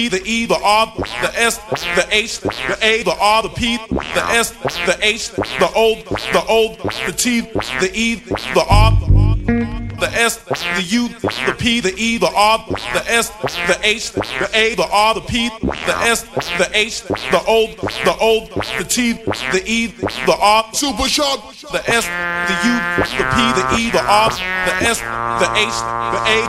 the E, the R, the S, the H, the A, the R, the P, the S, the H, the O, the T, the E, the R, the S, the U, the P, the E, the R, the S, the H, the A, the R, the P, the S, the H, the O, the T, the E, the R, super sharp, the S, the U, the P, the E, the R, the S, the H, the A,